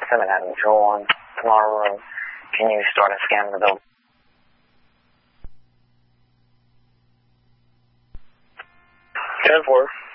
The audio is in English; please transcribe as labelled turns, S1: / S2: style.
S1: Avenue, Joel 1, tomorrow room. Can you start a scan of the building?
S2: 10-4.